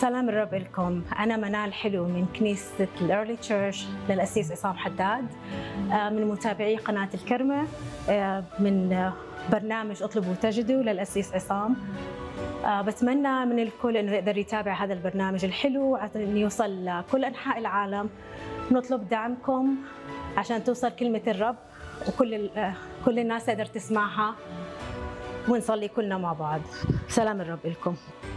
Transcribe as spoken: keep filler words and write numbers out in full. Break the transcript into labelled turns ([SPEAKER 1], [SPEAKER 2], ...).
[SPEAKER 1] سلام الرب لكم. أنا منال حلو من كنيسة الأرلي تشيرش للأسيس عصام حداد، آه، من متابعي قناة الكرمة، آه، من آه، برنامج اطلبوا وتجدوا للأسيس عصام. آه، بتمنى من الكل إنه يقدر يتابع هذا البرنامج الحلو عشان يوصل لكل أنحاء العالم. نطلب دعمكم عشان توصل كلمة الرب وكل ال- آه، كل الناس تقدر تسمعها، ونصلي كلنا مع بعض. سلام الرب لكم.